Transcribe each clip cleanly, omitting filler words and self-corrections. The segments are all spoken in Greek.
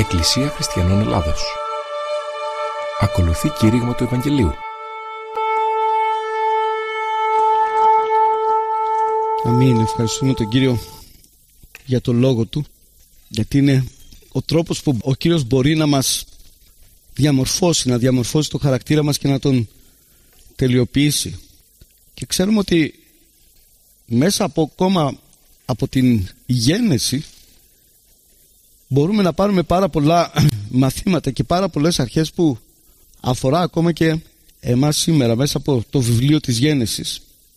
Εκκλησία Χριστιανών Ελλάδος. Ακολουθεί κήρυγμα του Ευαγγελίου. Αμήν. Ευχαριστούμε τον Κύριο για το λόγο Του, γιατί είναι ο τρόπος που ο Κύριος μπορεί να μας διαμορφώσει, να διαμορφώσει το χαρακτήρα μας και να τον τελειοποιήσει. Και ξέρουμε ότι μέσα από την γέννηση μπορούμε να πάρουμε πάρα πολλά μαθήματα και πάρα πολλές αρχές που αφορά ακόμα και εμάς σήμερα μέσα από το βιβλίο της Γέννησης.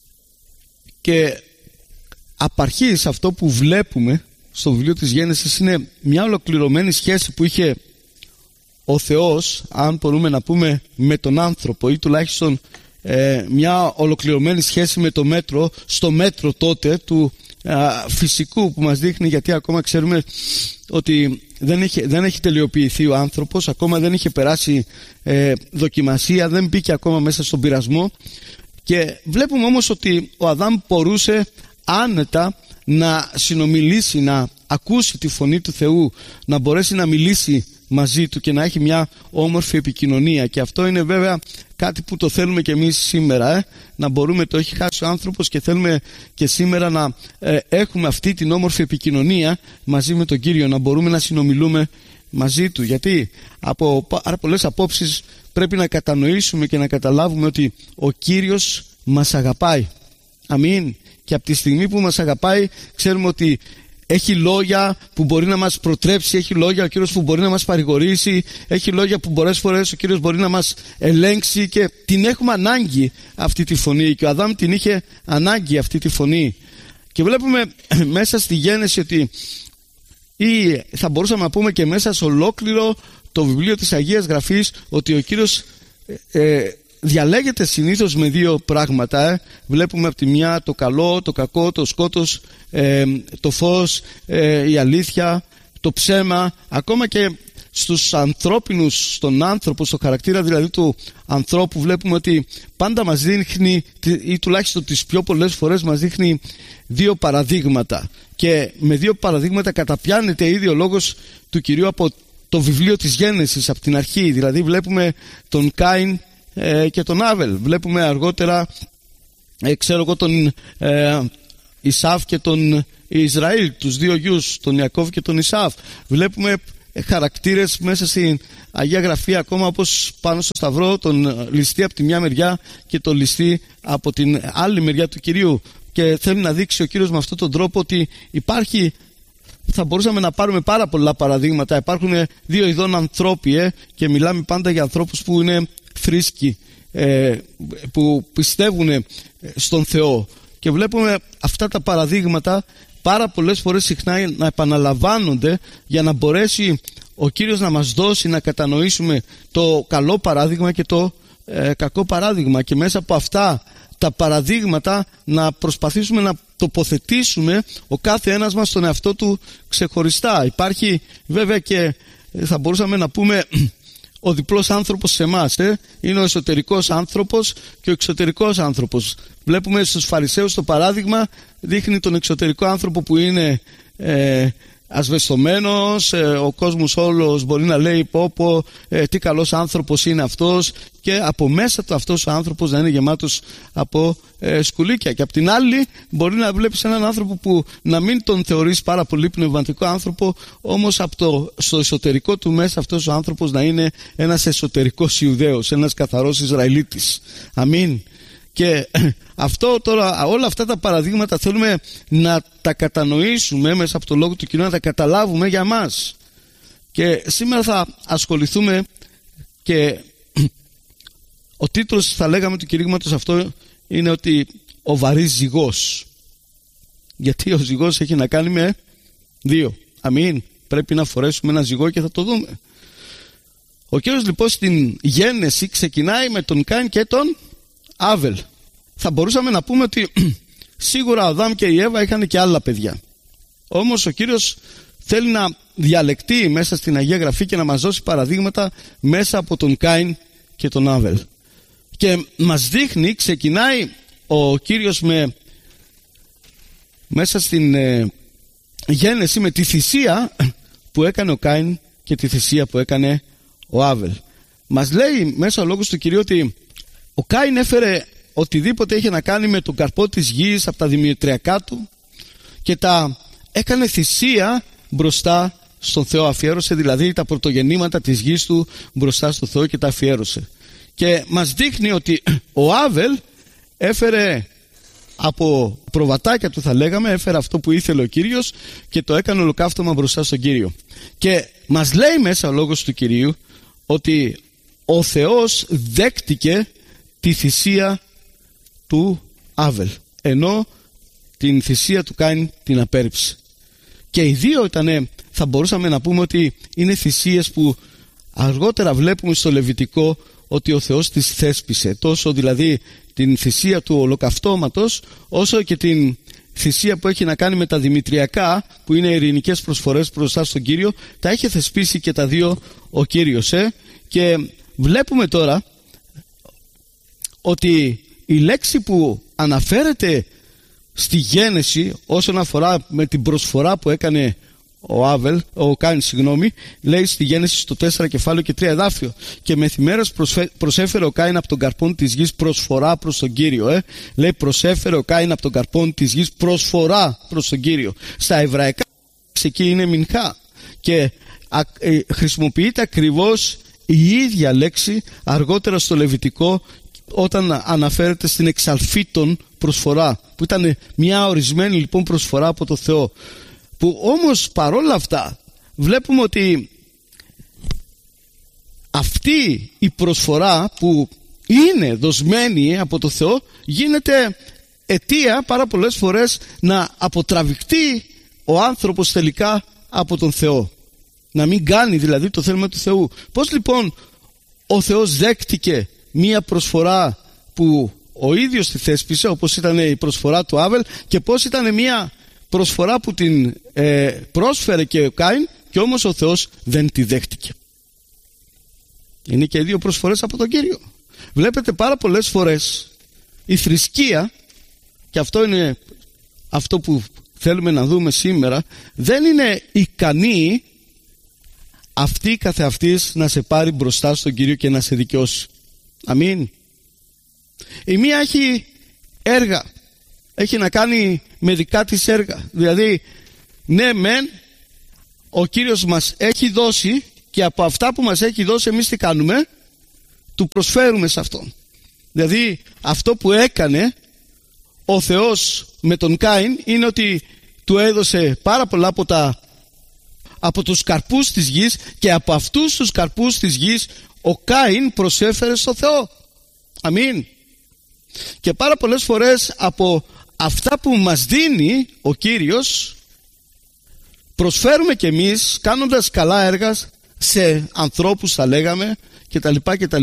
Και απ' αρχής αυτό που βλέπουμε στο βιβλίο της Γέννησης είναι μια ολοκληρωμένη σχέση που είχε ο Θεός, αν μπορούμε να πούμε, με τον άνθρωπο, ή τουλάχιστον μια ολοκληρωμένη σχέση με το μέτρο, στο μέτρο τότε του φυσικού που μας δείχνει, γιατί ακόμα ξέρουμε ότι δεν έχει τελειοποιηθεί ο άνθρωπος, ακόμα δεν είχε περάσει δοκιμασία, δεν μπήκε ακόμα μέσα στον πειρασμό. Και βλέπουμε όμως ότι ο Αδάμ μπορούσε άνετα να συνομιλήσει, να ακούσει τη φωνή του Θεού, να μπορέσει να μιλήσει μαζί του και να έχει μια όμορφη επικοινωνία. Και αυτό είναι βέβαια κάτι που το θέλουμε και εμείς σήμερα, να μπορούμε, το έχει χάσει ο άνθρωπος και θέλουμε και σήμερα να έχουμε αυτή την όμορφη επικοινωνία μαζί με τον Κύριο, να μπορούμε να συνομιλούμε μαζί του, γιατί από πάρα πολλές απόψεις πρέπει να κατανοήσουμε και να καταλάβουμε ότι ο Κύριος μας αγαπάει. Αμήν. Και από τη στιγμή που μας αγαπάει, ξέρουμε ότι έχει λόγια που μπορεί να μας προτρέψει, έχει λόγια ο Κύριος που μπορεί να μας παρηγορήσει, έχει λόγια που πολλές φορές ο Κύριος μπορεί να μας ελέγξει, και την έχουμε ανάγκη αυτή τη φωνή, και ο Αδάμ την είχε ανάγκη αυτή τη φωνή. Και βλέπουμε μέσα στη Γέννηση ότι, ή θα μπορούσαμε να πούμε και μέσα σε ολόκληρο το βιβλίο της Αγίας Γραφής, ότι ο Κύριος διαλέγεται συνήθως με δύο πράγματα. Βλέπουμε από τη μια το καλό, το κακό, το σκότος, το φως, η αλήθεια, το ψέμα. Ακόμα και στους ανθρώπινους, στον άνθρωπο, στο χαρακτήρα δηλαδή του ανθρώπου, βλέπουμε ότι πάντα μας δείχνει, ή τουλάχιστον τις πιο πολλές φορές μας δείχνει, δύο παραδείγματα. Και με δύο παραδείγματα καταπιάνεται ήδη ο λόγος του Κυρίου από το βιβλίο της Γέννησης, από την αρχή. Δηλαδή βλέπουμε τον Κάιν και τον Άβελ. Βλέπουμε αργότερα τον Ισαύ και τον Ισραήλ, τους δύο γιους, τον Ιακώβ και τον Ισαύ. Βλέπουμε χαρακτήρες μέσα στην Αγία Γραφή, ακόμα όπως πάνω στο Σταυρό, τον ληστή από τη μια μεριά και τον ληστή από την άλλη μεριά του Κυρίου. Και θέλει να δείξει ο Κύριος με αυτόν τον τρόπο ότι υπάρχει, θα μπορούσαμε να πάρουμε πάρα πολλά παραδείγματα. Υπάρχουν δύο ειδών ανθρώποι, και μιλάμε πάντα για ανθρώπους που είναι θρήσκοι, που πιστεύουν στον Θεό, και βλέπουμε αυτά τα παραδείγματα πάρα πολλές φορές συχνά να επαναλαμβάνονται για να μπορέσει ο Κύριος να μας δώσει να κατανοήσουμε το καλό παράδειγμα και το κακό παράδειγμα, και μέσα από αυτά τα παραδείγματα να προσπαθήσουμε να τοποθετήσουμε ο κάθε ένας μας τον εαυτό του ξεχωριστά. Υπάρχει βέβαια και, θα μπορούσαμε να πούμε, ο διπλός άνθρωπος σε εμάς, είναι ο εσωτερικός άνθρωπος και ο εξωτερικός άνθρωπος. Βλέπουμε στους Φαρισαίους το παράδειγμα, δείχνει τον εξωτερικό άνθρωπο που είναι ασβεστομένος, ο κόσμος όλος μπορεί να λέει πω τι καλός άνθρωπος είναι αυτός, και από μέσα του αυτός ο άνθρωπος να είναι γεμάτος από σκουλίκια. Και απ' την άλλη μπορεί να βλέπεις έναν άνθρωπο που να μην τον θεωρείς πάρα πολύ πνευματικό άνθρωπο, όμως στο εσωτερικό του μέσα αυτός ο άνθρωπος να είναι ένας εσωτερικός Ιουδαίος, ένας καθαρός Ισραηλίτης. Αμήν. Και αυτό τώρα, όλα αυτά τα παραδείγματα θέλουμε να τα κατανοήσουμε μέσα από το λόγο του Κυρίου, να τα καταλάβουμε για μας. Και σήμερα θα ασχοληθούμε, και ο τίτλος, θα λέγαμε, του κηρύγματος αυτό είναι ότι ο βαρύς ζυγός. Γιατί ο ζυγός έχει να κάνει με δύο. Αμήν. Πρέπει να φορέσουμε ένα ζυγό και θα το δούμε. Ο Κύριος λοιπόν στην Γέννηση ξεκινάει με τον Κάιν και τον Άβελ. Θα μπορούσαμε να πούμε ότι σίγουρα ο Αδάμ και η Εύα είχαν και άλλα παιδιά. Όμως ο Κύριος θέλει να διαλεκτεί μέσα στην Αγία Γραφή και να μας δώσει παραδείγματα μέσα από τον Κάιν και τον Άβελ. Και μας δείχνει, ξεκινάει ο Κύριος μέσα στην Γέννηση με τη θυσία που έκανε ο Κάιν και τη θυσία που έκανε ο Άβελ. Μας λέει μέσα ο λόγος του Κυρίου ότι ο Κάιν έφερε οτιδήποτε είχε να κάνει με τον καρπό της γης από τα δημητριακά του και τα έκανε θυσία μπροστά στον Θεό. Αφιέρωσε δηλαδή τα πρωτογεννήματα της γης του μπροστά στον Θεό και τα αφιέρωσε. Και μας δείχνει ότι ο Άβελ έφερε από προβατάκια του, θα λέγαμε, έφερε αυτό που ήθελε ο Κύριος και το έκανε ολοκαύτωμα μπροστά στον Κύριο. Και μας λέει μέσα ο λόγος του Κυρίου ότι ο Θεός δέχτηκε τη θυσία του Άβελ, ενώ την θυσία του Κάιν την απέρριψε. Και οι δύο ήταν, θα μπορούσαμε να πούμε ότι είναι θυσίες που αργότερα βλέπουμε στο Λεβιτικό ότι ο Θεός τις θέσπισε, τόσο δηλαδή την θυσία του ολοκαυτώματος όσο και την θυσία που έχει να κάνει με τα δημητριακά, που είναι ειρηνικές προσφορές μπροστά στον Κύριο. Τα είχε θεσπίσει και τα δύο ο Κύριος. Και βλέπουμε τώρα ότι η λέξη που αναφέρεται στη Γένεση όσον αφορά με την προσφορά που έκανε ο Κάιν, λέει στη Γένεση στο 4 κεφάλαιο και 3 εδάφιο: και μεθημέρας προσέφερε ο Κάιν από τον καρπόν της γης προσφορά προς τον Κύριο. Λέει προσέφερε ο Κάιν από τον καρπόν της γης προσφορά προς τον Κύριο. Στα εβραϊκά εκεί είναι μινχά και χρησιμοποιείται ακριβώς η ίδια λέξη αργότερα στο Λεβιτικό όταν αναφέρεται στην εξαλφίτων προσφορά, που ήταν μια ορισμένη λοιπόν προσφορά από το Θεό, που όμως παρόλα αυτά βλέπουμε ότι αυτή η προσφορά που είναι δοσμένη από το Θεό γίνεται αιτία πάρα πολλές φορές να αποτραβηχτεί ο άνθρωπος τελικά από τον Θεό, να μην κάνει δηλαδή το θέλημα του Θεού. Πώς λοιπόν ο Θεός δέχτηκε μία προσφορά που ο ίδιος τη θέσπισε, όπως ήταν η προσφορά του Άβελ, και πώς ήταν μία προσφορά που την πρόσφερε και ο Κάιν και όμως ο Θεός δεν τη δέχτηκε? Είναι και οι δύο προσφορές από τον Κύριο. Βλέπετε πάρα πολλές φορές η θρησκεία, και αυτό είναι αυτό που θέλουμε να δούμε σήμερα, δεν είναι ικανή αυτή καθεαυτής να σε πάρει μπροστά στον Κύριο και να σε δικαιώσει. Αμήν. Η μία έχει έργα, έχει να κάνει με δικά της έργα. Δηλαδή, ναι μεν, ο Κύριος μας έχει δώσει και από αυτά που μας έχει δώσει εμείς τι κάνουμε? Του προσφέρουμε σε Αυτόν. Δηλαδή, αυτό που έκανε ο Θεός με τον Κάιν είναι ότι του έδωσε πάρα πολλά από τους καρπούς της γης, και από αυτούς τους καρπούς της γης ο Κάιν προσέφερε στο Θεό. Αμήν. Και πάρα πολλές φορές από αυτά που μας δίνει ο Κύριος προσφέρουμε κι εμείς, κάνοντας καλά έργα σε ανθρώπους, θα λέγαμε, κτλ.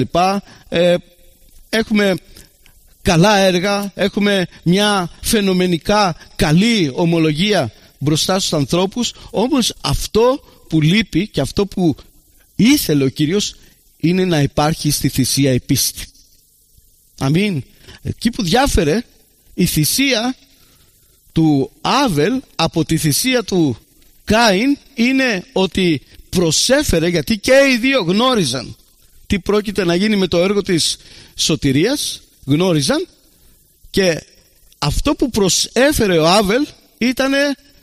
Έχουμε καλά έργα, έχουμε μια φαινομενικά καλή ομολογία μπροστά στους ανθρώπους, όμως αυτό που λείπει και αυτό που ήθελε ο Κύριος είναι να υπάρχει στη θυσία η πίστη. Αμήν. Εκεί που διάφερε η θυσία του Άβελ από τη θυσία του Κάιν είναι ότι προσέφερε, γιατί και οι δύο γνώριζαν τι πρόκειται να γίνει με το έργο της σωτηρίας, γνώριζαν, και αυτό που προσέφερε ο Άβελ ήταν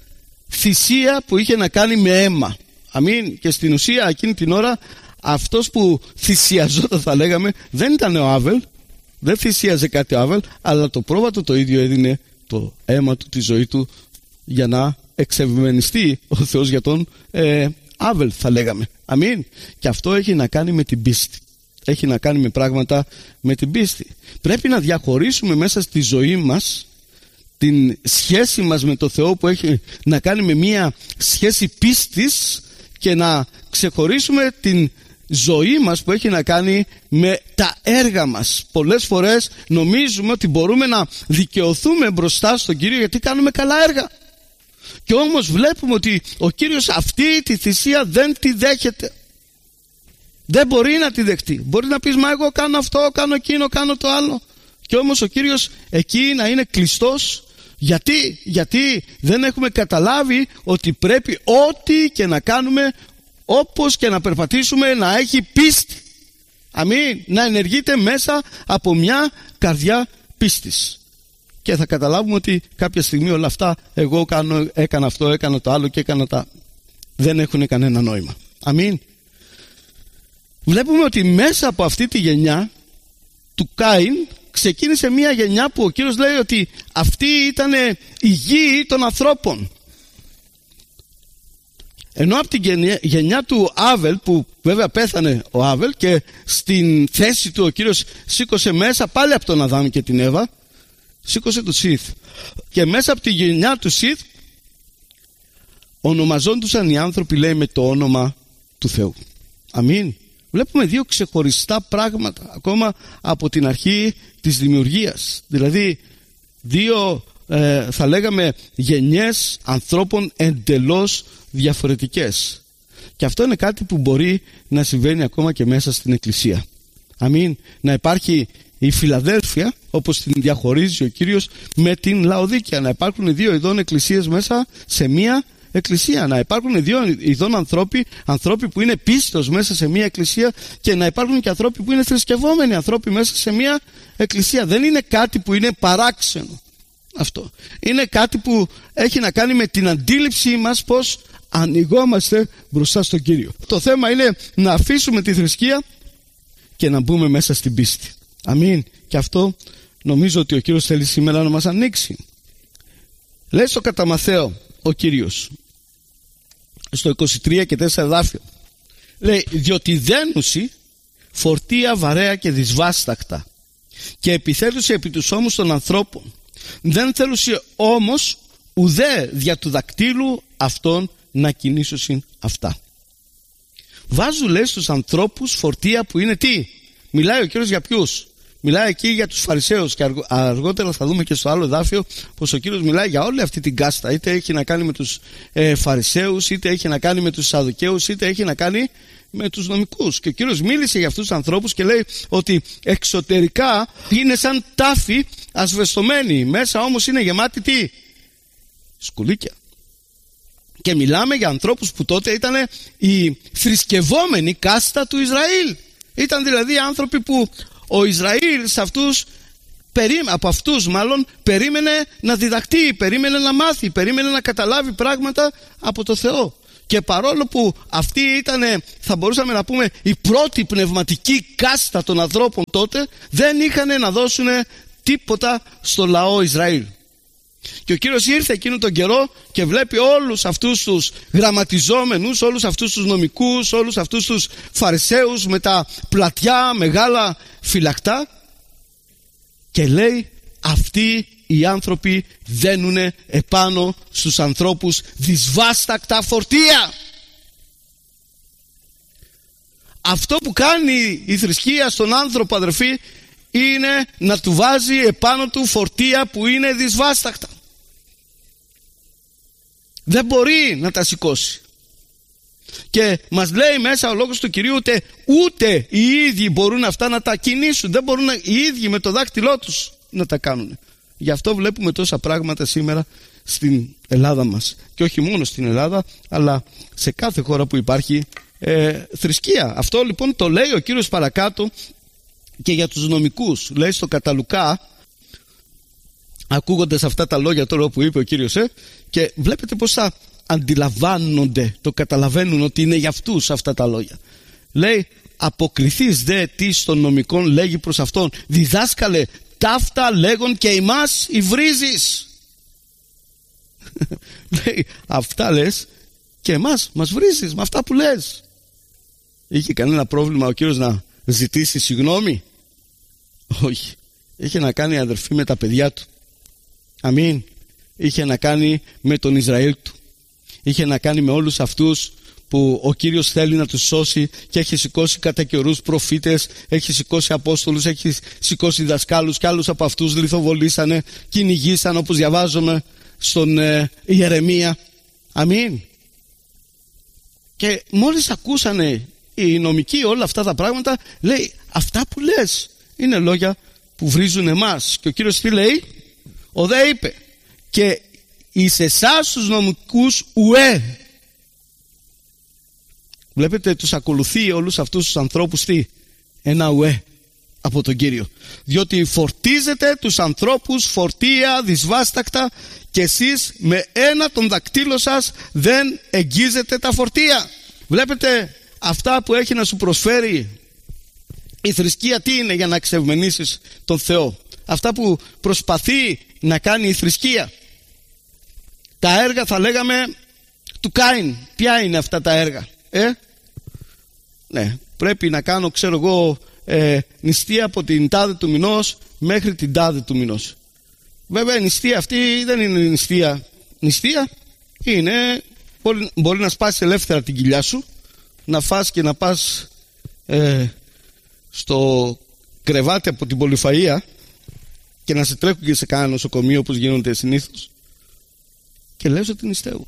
θυσία που είχε να κάνει με αίμα. Αμήν. Και στην ουσία εκείνη την ώρα αυτός που θυσιαζόταν, θα λέγαμε, δεν ήταν ο Άβελ, δεν θυσίαζε κάτι ο Άβελ, αλλά το πρόβατο το ίδιο έδινε το αίμα του, τη ζωή του, για να εξευμενιστεί ο Θεός για τον Άβελ, θα λέγαμε. Αμήν. Και αυτό έχει να κάνει με την πίστη. Έχει να κάνει με πράγματα με την πίστη. Πρέπει να διαχωρίσουμε μέσα στη ζωή μας την σχέση μας με το Θεό, που έχει να κάνει με μια σχέση πίστης, και να ξεχωρίσουμε την ζωή μας που έχει να κάνει με τα έργα μας. Πολλές φορές νομίζουμε ότι μπορούμε να δικαιωθούμε μπροστά στον Κύριο γιατί κάνουμε καλά έργα, και όμως βλέπουμε ότι ο Κύριος αυτή τη θυσία δεν τη δέχεται. Δεν μπορεί να τη δεχτεί. Μπορεί να πεις, μα εγώ κάνω αυτό, κάνω εκείνο, κάνω το άλλο, και όμως ο Κύριος εκεί να είναι κλειστός. Γιατί δεν έχουμε καταλάβει ότι πρέπει ό,τι και να κάνουμε, όπως και να περπατήσουμε, να έχει πίστη. Αμήν. Να ενεργείται μέσα από μια καρδιά πίστης. Και θα καταλάβουμε ότι κάποια στιγμή όλα αυτά, εγώ έκανα αυτό, έκανα το άλλο και έκανα τα... δεν έχουν κανένα νόημα. Αμήν. Βλέπουμε ότι μέσα από αυτή τη γενιά του Κάιν ξεκίνησε μια γενιά που ο Κύριος λέει ότι αυτή ήταν η γη των ανθρώπων. Ενώ από την γενιά του Άβελ, που βέβαια πέθανε ο Άβελ και στην θέση του ο Κύριος σήκωσε μέσα πάλι από τον Αδάμ και την Εύα, σήκωσε του Σιθ. Και μέσα από τη γενιά του Σιθ ονομαζόντουσαν οι άνθρωποι, λέει, με το όνομα του Θεού. Αμήν. Βλέπουμε δύο ξεχωριστά πράγματα ακόμα από την αρχή της δημιουργίας. Δηλαδή δύο θα λέγαμε γενιές ανθρώπων εντελώς διαφορετικές. Και αυτό είναι κάτι που μπορεί να συμβαίνει ακόμα και μέσα στην Εκκλησία. Αμήν. Να υπάρχει η Φιλαδέλφια, όπως την διαχωρίζει ο Κύριος, με την Λαοδίκαια. Να υπάρχουν δύο ειδών εκκλησίες μέσα σε μία εκκλησία. Να υπάρχουν δύο ειδών ανθρώποι που είναι πίστος μέσα σε μία εκκλησία, και να υπάρχουν και ανθρώποι που είναι θρησκευόμενοι άνθρωποι μέσα σε μία εκκλησία. Δεν είναι κάτι που είναι παράξενο αυτό. Είναι κάτι που έχει να κάνει με την αντίληψή μας πως ανοιγόμαστε μπροστά στον Κύριο. Το θέμα είναι να αφήσουμε τη θρησκεία και να μπούμε μέσα στην πίστη. Αμήν. Και αυτό νομίζω ότι ο Κύριος θέλει σήμερα να μας ανοίξει. Λέει στο κατά Μαθαίο ο Κύριος στο 23 και 4 εδάφιο, λέει, διότι δένουσι φορτία βαρέα και δυσβάστακτα και επιθέλουσε επί τους ώμους των ανθρώπων, δεν θέλουσε όμως ουδέ δια του δακτύλου αυτών να κινήσωσιν αυτά. Βάζουν, λέει, στους ανθρώπους φορτία που είναι τι? Μιλάει ο Κύριος για ποιους? Μιλάει εκεί για τους Φαρισαίους, και αργότερα θα δούμε και στο άλλο εδάφιο πως ο Κύριος μιλάει για όλη αυτή την κάστα. Είτε έχει να κάνει με τους Φαρισαίους, είτε έχει να κάνει με τους Σαδουκαίους, είτε έχει να κάνει με τους νομικούς. Και ο Κύριος μίλησε για αυτούς τους ανθρώπους και λέει ότι εξωτερικά είναι σαν τάφη ασβεστομένη, μέσα όμως είναι γεμάτη τι? Σκουλίκια. Και μιλάμε για ανθρώπους που τότε ήταν η θρησκευόμενη κάστα του Ισραήλ. Ήταν δηλαδή άνθρωποι που ο Ισραήλ από αυτούς περίμενε να διδαχτεί, περίμενε να μάθει, περίμενε να καταλάβει πράγματα από το Θεό. Και παρόλο που αυτή ήταν, θα μπορούσαμε να πούμε, η πρώτη πνευματική κάστα των ανθρώπων τότε, δεν είχαν να δώσουν τίποτα στο λαό Ισραήλ. Και ο Κύριος ήρθε εκείνο τον καιρό και βλέπει όλους αυτούς τους γραμματιζόμενους, όλους αυτούς τους νομικούς, όλους αυτούς τους Φαρισαίους με τα πλατιά μεγάλα φυλακτά, και λέει, αυτοί οι άνθρωποι δένουνε επάνω στους ανθρώπους δυσβάστακτα φορτία. Αυτό που κάνει η θρησκεία στον άνθρωπο, αδερφοί, είναι να του βάζει επάνω του φορτία που είναι δυσβάστακτα. Δεν μπορεί να τα σηκώσει. Και μας λέει μέσα ο λόγος του Κυρίου ούτε οι ίδιοι μπορούν αυτά να τα κινήσουν. Δεν μπορούν οι ίδιοι με το δάχτυλό τους να τα κάνουν. Γι' αυτό βλέπουμε τόσα πράγματα σήμερα στην Ελλάδα μας. Και όχι μόνο στην Ελλάδα, αλλά σε κάθε χώρα που υπάρχει θρησκεία. Αυτό λοιπόν το λέει ο Κύριος παρακάτω και για τους νομικούς. Λέει στο κατά Λουκά, ακούγοντας αυτά τα λόγια τώρα που είπε ο Κύριος, και βλέπετε πως θα αντιλαμβάνονται, το καταλαβαίνουν ότι είναι για αυτούς αυτά τα λόγια. Λέει, αποκριθείς δε τι των νομικών, λέγει προς αυτόν, διδάσκαλε, ταύτα λέγον και ημάς υβρίζεις. Λέει, αυτά λες και εμάς μας βρίζεις με αυτά που λες. Είχε κανένα πρόβλημα ο Κύριος να ζητήσει συγγνώμη? Όχι. Είχε να κάνει, αδερφοί, με τα παιδιά του. Αμήν. Είχε να κάνει με τον Ισραήλ του. Είχε να κάνει με όλους αυτούς που ο Κύριος θέλει να τους σώσει, και έχει σηκώσει κατά καιρούς προφήτες, έχει σηκώσει απόστολους, έχει σηκώσει δασκάλους, και άλλους από αυτούς λιθοβολήσανε, κυνηγήσαν, όπως διαβάζουμε στον Ιερεμία. Αμήν. Και μόλις ακούσανε οι νομικοί όλα αυτά τα πράγματα, λέει, αυτά που λες είναι λόγια που βρίζουν εμάς. Και ο Κύριος τι λέει? Ο δε είπε, και εις εσάς τους νομικούς ουέ. Βλέπετε, τους ακολουθεί όλους αυτούς τους ανθρώπους ένα ουέ από τον Κύριο. Διότι φορτίζετε τους ανθρώπους φορτία δυσβάστακτα και εσείς με ένα των δακτύλων σας δεν εγγίζετε τα φορτία. Βλέπετε, αυτά που έχει να σου προσφέρει η θρησκεία τι είναι για να εξευμενήσεις τον Θεό? Αυτά που προσπαθεί να κάνει η θρησκεία. Τα έργα, θα λέγαμε, του Κάιν. Ποια είναι αυτά τα έργα? Ναι, πρέπει να κάνω, ξέρω εγώ, νηστεία από την τάδε του μηνός μέχρι την τάδε του μηνός. Βέβαια η νηστεία αυτή δεν είναι νηστεία. Νηστεία είναι, μπορεί να σπάσεις ελεύθερα την κοιλιά σου, να φας και να πας στο κρεβάτι από την πολυφαΐα και να σε τρέχουν και σε κάνα νοσοκομείο όπως γίνονται συνήθως και λες ότι νηστεύω.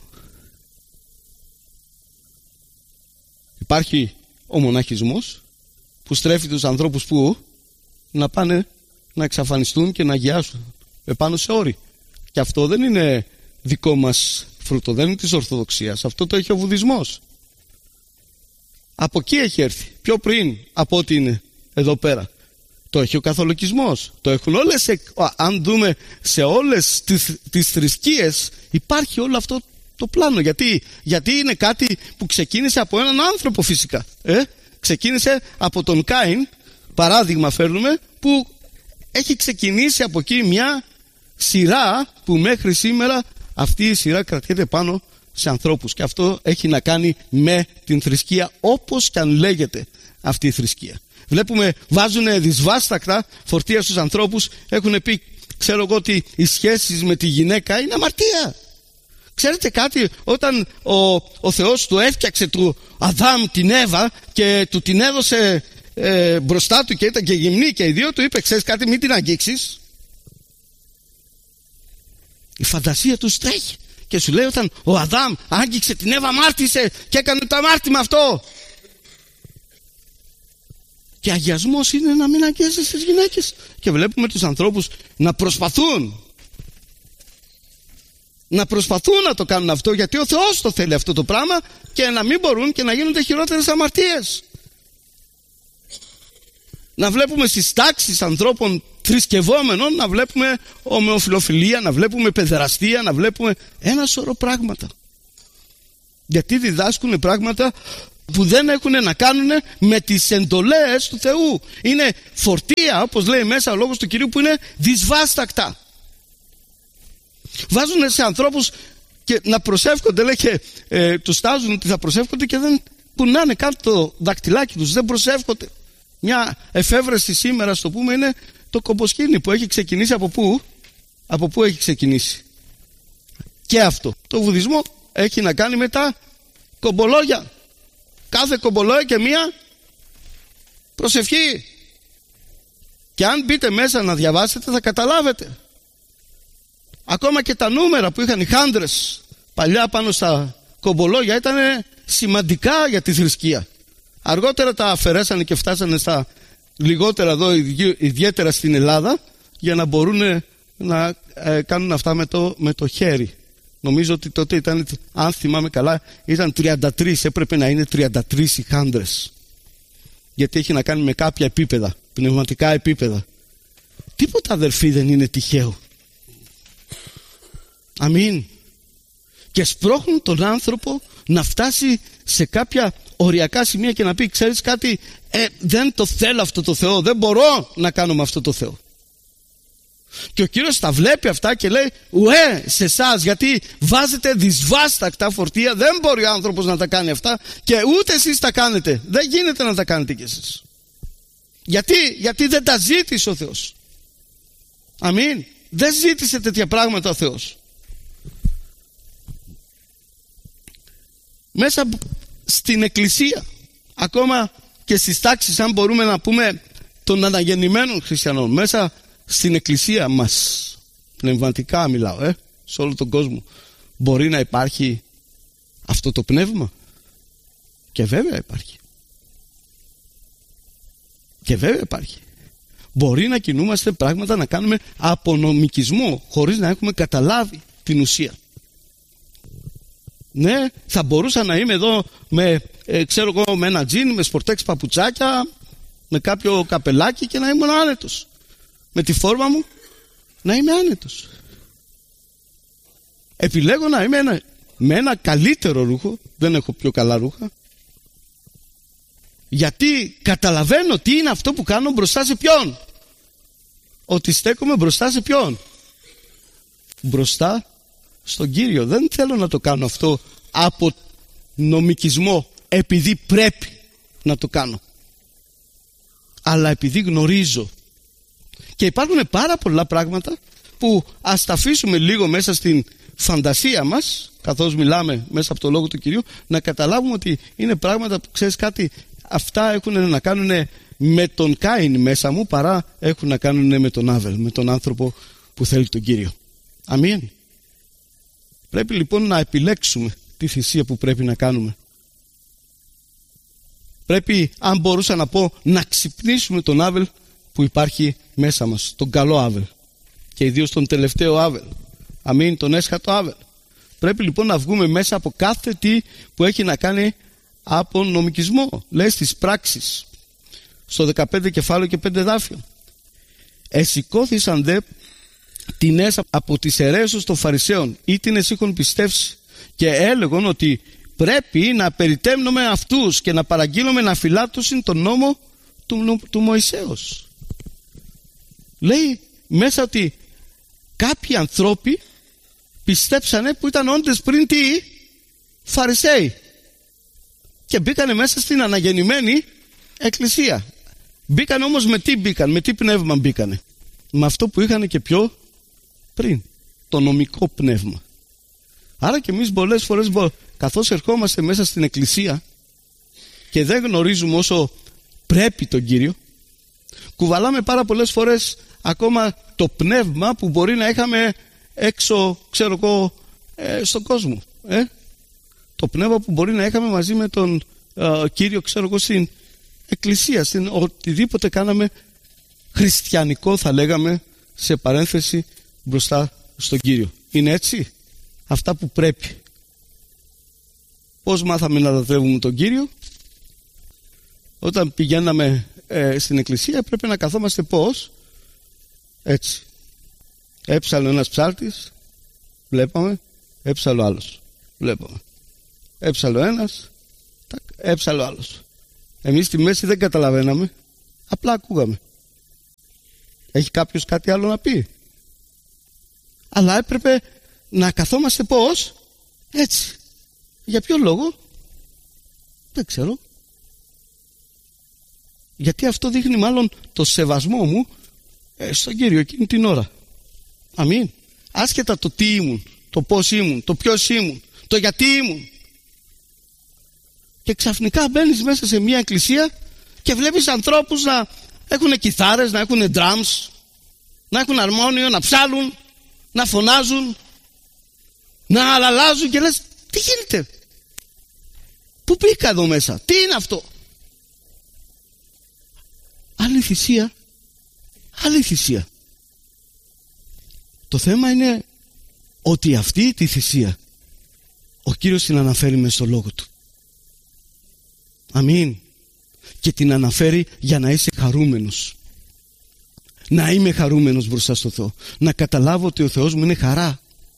Υπάρχει ο μοναχισμός που στρέφει τους ανθρώπους που να πάνε να εξαφανιστούν και να αγιάσουν επάνω σε όρη. Και αυτό δεν είναι δικό μας φρούτο, δεν είναι της Ορθοδοξίας. Αυτό το έχει ο Βουδισμός. Από εκεί έχει έρθει, πιο πριν από ό,τι είναι εδώ πέρα. Το έχει ο Καθολικισμός. Το έχουν όλες, αν δούμε σε όλες τις θρησκείες υπάρχει όλο αυτό το πλάνο. Γιατί είναι κάτι που ξεκίνησε από έναν άνθρωπο φυσικά. Ξεκίνησε από τον Κάιν, παράδειγμα φέρνουμε, που έχει ξεκινήσει από εκεί μια σειρά που μέχρι σήμερα αυτή η σειρά κρατιέται πάνω σε ανθρώπους. Και αυτό έχει να κάνει με την θρησκεία, όπως και αν λέγεται αυτή η θρησκεία. Βλέπουμε, βάζουν δυσβάστακτα φορτία στους ανθρώπους. Έχουν πει, ξέρω εγώ, ότι οι σχέσεις με τη γυναίκα είναι αμαρτία. Ξέρετε κάτι, όταν ο Θεός του έφτιαξε του Αδάμ την Εύα και του την έδωσε μπροστά του και ήταν και γυμνή και οι δύο, του είπε, ξέρεις κάτι, μην την αγγίξεις. Η φαντασία του τρέχει και σου λέει, όταν ο Αδάμ άγγιξε την Εύα, αμάρτησε και έκανε το αμάρτημα αυτό. Και αγιασμός είναι να μην αγγίζεις τις γυναίκες. Και βλέπουμε τους ανθρώπους να προσπαθούν να το κάνουν αυτό, γιατί ο Θεός το θέλει αυτό το πράγμα, και να μην μπορούν και να γίνονται χειρότερες αμαρτίες. Να βλέπουμε στις τάξεις ανθρώπων θρησκευόμενων, να βλέπουμε ομοφυλοφιλία, να βλέπουμε παιδεραστία, να βλέπουμε ένα σωρό πράγματα. Γιατί διδάσκουν πράγματα που δεν έχουν να κάνουν με τις εντολές του Θεού. Είναι φορτία, όπως λέει μέσα ο λόγος του Κυρίου, που είναι δυσβάστακτα. Βάζουν σε ανθρώπους και να προσεύχονται, λέει, και τους στάζουν ότι θα προσεύχονται και δεν κουνάνε κάτω το δακτυλάκι τους, δεν προσεύχονται. Μια εφεύρεση σήμερα, στο πούμε, είναι το κομποσκήνι που έχει ξεκινήσει από πού? Από πού έχει ξεκινήσει? Και αυτό το βουδισμό έχει να κάνει με τα κομπολόγια. Κάθε κομπολόγια και μία προσευχή. Και αν μπείτε μέσα να διαβάσετε θα καταλάβετε. Ακόμα και τα νούμερα που είχαν οι χάντρες παλιά πάνω στα κομπολόγια ήταν σημαντικά για τη θρησκεία. Αργότερα τα αφαιρέσανε και φτάσανε στα λιγότερα εδώ, ιδιαίτερα στην Ελλάδα, για να μπορούν να κάνουν αυτά με το χέρι. Νομίζω ότι τότε ήταν, αν θυμάμαι καλά, ήταν 33, έπρεπε να είναι 33 οι χάντρες. Γιατί έχει να κάνει με κάποια επίπεδα, πνευματικά επίπεδα. Τίποτα, αδερφοί, δεν είναι τυχαίο. Αμήν. Και σπρώχνουν τον άνθρωπο να φτάσει σε κάποια οριακά σημεία και να πει, ξέρεις κάτι, δεν το θέλω αυτό το Θεό, δεν μπορώ να κάνω με αυτό το Θεό. Και ο Κύριος τα βλέπει αυτά και λέει, ουέ σε εσάς, γιατί βάζετε δυσβάστακτα φορτία, δεν μπορεί ο άνθρωπος να τα κάνει αυτά και ούτε εσείς τα κάνετε. Δεν γίνεται να τα κάνετε κι εσείς. Γιατί δεν τα ζήτησε ο Θεός. Αμήν. Δεν ζήτησε τέτοια πράγματα ο Θεός. Μέσα στην εκκλησία, ακόμα και στις τάξεις, αν μπορούμε να πούμε, των αναγεννημένων χριστιανών, μέσα στην εκκλησία μας, πνευματικά μιλάω, σε όλο τον κόσμο, μπορεί να υπάρχει αυτό το πνεύμα? Και βέβαια υπάρχει. Και βέβαια υπάρχει. Μπορεί να κινούμαστε πράγματα, να κάνουμε απονομικισμό χωρίς να έχουμε καταλάβει την ουσία. Ναι, θα μπορούσα να είμαι εδώ με ξέρω εγώ, με ένα τζιν, με σπορτέξ παπουτσάκια, με κάποιο καπελάκι και να ήμουν άνετος. Με τη φόρμα μου να είμαι άνετος. Επιλέγω να είμαι με ένα καλύτερο ρούχο, δεν έχω πιο καλά ρούχα, γιατί καταλαβαίνω τι είναι αυτό που κάνω μπροστά σε ποιον. Ότι στέκομαι μπροστά σε ποιον? Μπροστά στον Κύριο. Δεν θέλω να το κάνω αυτό από νομικισμό, επειδή πρέπει να το κάνω, αλλά επειδή γνωρίζω. Και υπάρχουν πάρα πολλά πράγματα που ας τα αφήσουμε λίγο μέσα στην φαντασία μας, καθώς μιλάμε μέσα από το Λόγο του Κυρίου, να καταλάβουμε ότι είναι πράγματα που, ξέρεις κάτι, αυτά έχουν να κάνουν με τον Κάιν μέσα μου, παρά έχουν να κάνουν με τον Άβελ, με τον άνθρωπο που θέλει τον Κύριο. Αμήν. Πρέπει λοιπόν να επιλέξουμε τη θυσία που πρέπει να κάνουμε. Πρέπει, αν μπορούσα να πω, να ξυπνήσουμε τον Άβελ που υπάρχει μέσα μας, τον καλό Άβελ, και ιδίως τον τελευταίο Άβελ. Αμήν, τον έσχατο Άβελ. Πρέπει λοιπόν να βγούμε μέσα από κάθε τι που έχει να κάνει από νομικισμό. Λέει στις πράξεις, στο 15 κεφάλαιο και 5 δάφιο. Εσηκώθησαν δε τινές από τις αιρέσεις των Φαρισαίων, ή τινες είχαν πιστεύσει, και έλεγον ότι πρέπει να περιτέμνουμε αυτούς και να παραγγείλουμε να φυλάτωσιν τον νόμο του Μωυσέως. Λέει μέσα ότι κάποιοι ανθρώποι πιστέψανε που ήταν όντες πριν τι? Φαρισαίοι, και μπήκανε μέσα στην αναγεννημένη εκκλησία. Μπήκαν όμως με τι μπήκαν, με τι πνεύμα μπήκανε? Με αυτό που είχαν και πιο πριν, το νομικό πνεύμα. Άρα και εμείς πολλές φορές, καθώς ερχόμαστε μέσα στην εκκλησία και δεν γνωρίζουμε όσο πρέπει τον Κύριο, κουβαλάμε πάρα πολλές φορές ακόμα το πνεύμα που μπορεί να είχαμε έξω, ξέρω εγώ, στον κόσμο. Το πνεύμα που μπορεί να είχαμε μαζί με τον Κύριο, ξέρω εγώ, στην εκκλησία, στην οτιδήποτε κάναμε χριστιανικό, θα λέγαμε, σε παρένθεση, μπροστά στον Κύριο. Είναι έτσι? Αυτά που πρέπει. Πώς μάθαμε να λατρεύουμε τον Κύριο? Όταν πηγαίναμε στην εκκλησία έπρεπε να καθόμαστε πώς? Έτσι. Έψαλε ένας ψάλτης, βλέπαμε, έψαλε ο άλλος, βλέπαμε. Έψαλε ο ένας, έψαλε ο άλλος. Εμείς στη μέση δεν καταλαβαίναμε, απλά ακούγαμε. Έχει κάποιος κάτι άλλο να πει? Αλλά έπρεπε να καθόμαστε πώς? Έτσι. Για ποιο λόγο? Δεν ξέρω. Γιατί αυτό δείχνει μάλλον το σεβασμό μου στον Κύριο εκείνη την ώρα. Αμήν. Άσχετα το τι ήμουν, το πώς ήμουν, το ποιος ήμουν, το γιατί ήμουν. Και ξαφνικά μπαίνεις μέσα σε μια εκκλησία και βλέπεις ανθρώπους να έχουν κιθάρες, να έχουν drums, να έχουν αρμόνιο, να ψάλουν, να φωνάζουν, να αλαλάζουν, και λες, τι γίνεται? Πού μπήκα εδώ μέσα? Τι είναι αυτό? Άλλη θυσία, άλλη θυσία. Το θέμα είναι ότι αυτή τη θυσία ο Κύριος την αναφέρει μες στο Λόγο Του. Αμήν. Και την αναφέρει για να είσαι χαρούμενος. Να είμαι χαρούμενος μπροστά στο Θεό. Να καταλάβω ότι ο Θεός μου είναι χαρά.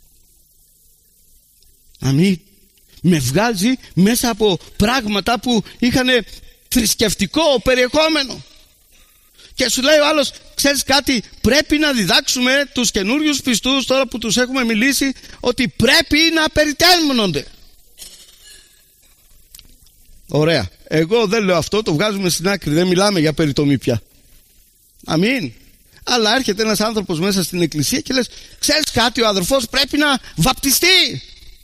Αμήν. Με βγάζει μέσα από πράγματα που είχαν θρησκευτικό περιεχόμενο. Και σου λέει ο άλλος, ξέρεις κάτι, πρέπει να διδάξουμε τους καινούριους πιστούς, τώρα που τους έχουμε μιλήσει, ότι πρέπει να περιτέμνονται. Ωραία. Εγώ δεν λέω αυτό, το βγάζουμε στην άκρη, δεν μιλάμε για περιτομή πια. Αμήν. Αλλά έρχεται ένας άνθρωπος μέσα στην εκκλησία και λες, ξέρεις κάτι, ο αδερφός πρέπει να βαπτιστεί.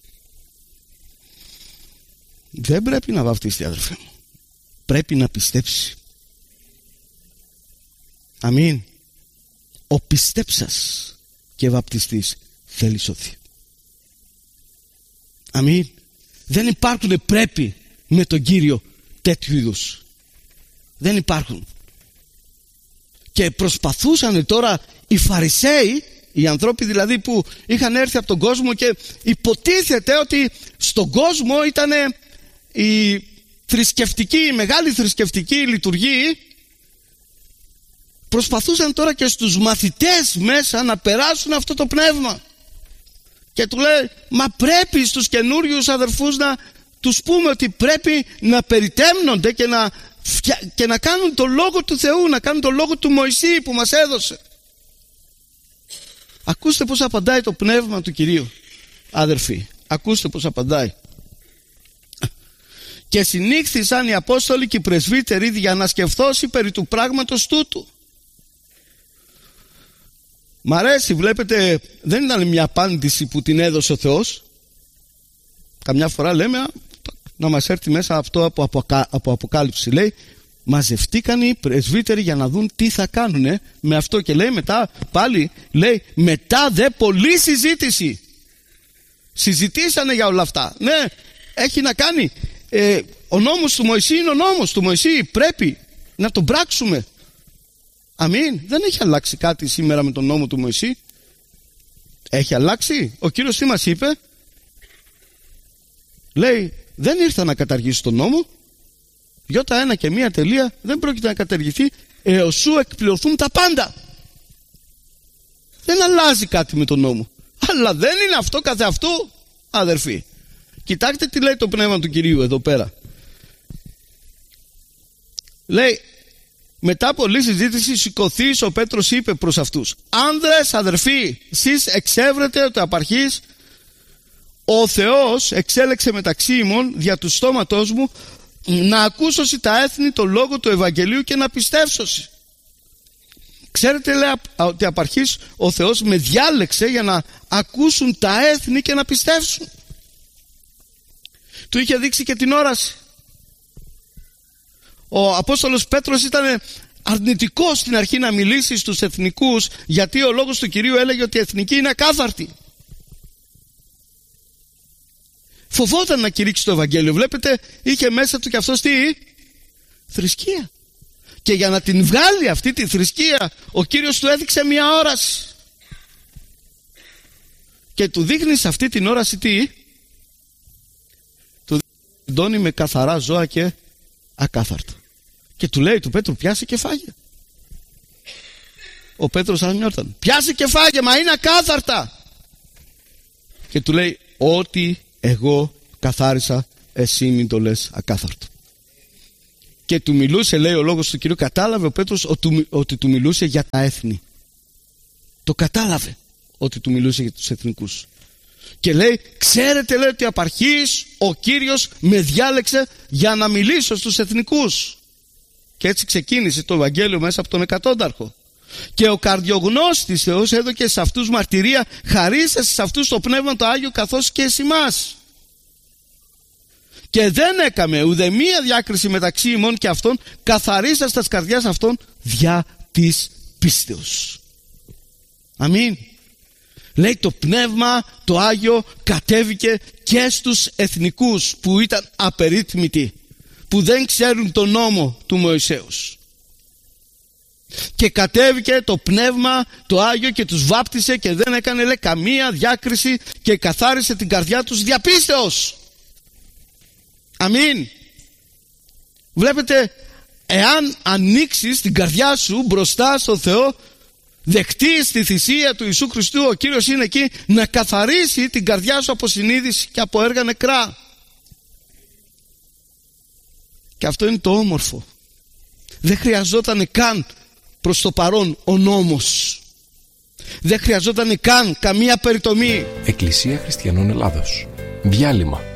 Δεν πρέπει να βαπτιστεί, αδερφέ μου. Πρέπει να πιστέψει. Αμήν. Ο πιστέψας και βαπτιστής θέλει σωθεί. Αμήν. Δεν υπάρχουν πρέπει με τον Κύριο τέτοιου είδους. Δεν υπάρχουν. Και προσπαθούσαν τώρα οι Φαρισαίοι, οι ανθρώποι δηλαδή που είχαν έρθει από τον κόσμο, και υποτίθεται ότι στον κόσμο ήταν μεγάλη θρησκευτική λειτουργή, προσπαθούσαν τώρα και στους μαθητές μέσα να περάσουν αυτό το πνεύμα. Και του λέει, μα πρέπει στους καινούριους αδερφούς να τους πούμε ότι πρέπει να περιτέμνονται και να κάνουν το λόγο του Θεού, να κάνουν το λόγο του Μωυσή που μας έδωσε. Ακούστε πως απαντάει το πνεύμα του Κυρίου, αδερφοί. Ακούστε πως απαντάει. Και συνήχθησαν οι Απόστολοι και οι πρεσβύτεροι για να σκεφτώσει περί του πράγματος τούτου. Μ' αρέσει, βλέπετε, δεν ήταν μια απάντηση που την έδωσε ο Θεός. Καμιά φορά λέμε να μας έρθει μέσα αυτό από Αποκάλυψη. Λέει, μαζευτήκαν οι πρεσβύτεροι για να δουν τι θα κάνουν με αυτό. Και λέει μετά πάλι, λέει, μετά δε πολλή συζήτηση. Συζητήσανε για όλα αυτά. Ναι, έχει να κάνει. Ο νόμος του Μωυσή είναι ο νόμος του Μωυσή. Πρέπει να τον πράξουμε. Αμήν. Δεν έχει αλλάξει κάτι σήμερα με τον νόμο του Μωυσή. Έχει αλλάξει. Ο Κύριος τι μας είπε? Λέει, δεν ήρθα να καταργήσω τον νόμο. Ι1 και 1 τελεία δεν πρόκειται να καταργηθεί έως σου εκπληρωθούν τα πάντα. Δεν αλλάζει κάτι με τον νόμο. Αλλά δεν είναι αυτό καθε αυτού, αδερφοί. Κοιτάξτε τι λέει το πνεύμα του Κυρίου εδώ πέρα. Λέει, μετά πολλή συζήτηση σηκωθείς ο Πέτρος είπε προς αυτούς, άνδρες αδερφοί, εσείς εξέβρετε ότι απαρχής ο Θεός εξέλεξε μεταξύ ημών δια του στόματός μου να ακούσωση τα έθνη το λόγο του Ευαγγελίου και να πιστεύσωση. Ξέρετε, λέει, ότι απαρχής ο Θεός με διάλεξε για να ακούσουν τα έθνη και να πιστεύσουν. Του είχε δείξει και την όραση. Ο Απόστολος Πέτρος ήταν αρνητικός στην αρχή να μιλήσει στους εθνικούς, γιατί ο λόγος του Κυρίου έλεγε ότι οι εθνικοί είναι ακάθαρτοι. Φοβόταν να κηρύξει το Ευαγγέλιο. Βλέπετε, είχε μέσα του και αυτός τι? Θρησκεία. Και για να την βγάλει αυτή τη θρησκεία, ο Κύριος του έδειξε μια όραση. Και του δείχνει σε αυτή την όραση τι? Του δίνει με καθαρά ζώα και ακάθαρτα. Και του λέει του Πέτρου, πιάσε και φάγε. Ο Πέτρος αναμιόταν, πιάσε και φάγε, μα είναι ακάθαρτα. Και του λέει, ό,τι εγώ καθάρισα, εσύ μην το λες ακάθαρτο. Και του μιλούσε, λέει ο λόγος του Κυρίου, κατάλαβε ο Πέτρος ότι του μιλούσε για τα έθνη. Το κατάλαβε ότι του μιλούσε για τους εθνικούς. Και λέει, ξέρετε, λέει, ότι απαρχής ο Κύριος με διάλεξε για να μιλήσω στους εθνικούς. Και έτσι ξεκίνησε το Ευαγγέλιο μέσα από τον εκατόνταρχο. Και ο καρδιογνώστης Θεός έδωκε σε αυτούς μαρτυρία, χαρίσε σε αυτούς το Πνεύμα το Άγιο καθώς και εσιμάς. Και δεν έκαμε ουδεμία διάκριση μεταξύ ημών και αυτών, καθαρίσας τας καρδιάς αυτών δια της πίστεως. Αμήν. Λέει, το Πνεύμα το Άγιο κατέβηκε και στους εθνικούς που ήταν απερίθμητοι, που δεν ξέρουν τον νόμο του Μωυσέους. Και κατέβηκε το Πνεύμα το Άγιο και τους βάπτισε και δεν έκανε, λέει, καμία διάκριση και καθάρισε την καρδιά τους δια πίστεως. Αμήν. Βλέπετε, εάν ανοίξεις την καρδιά σου μπροστά στο Θεό, δεχτείς τη θυσία του Ιησού Χριστού, ο Κύριος είναι εκεί να καθαρίσει την καρδιά σου από συνείδηση και από έργα νεκρά. Και αυτό είναι το όμορφο. Δεν χρειαζόταν καν προς το παρόν ο νόμος. Δεν χρειαζόταν καν καμία περιτομή. Εκκλησία Χριστιανών Ελλάδος. Διάλειμμα.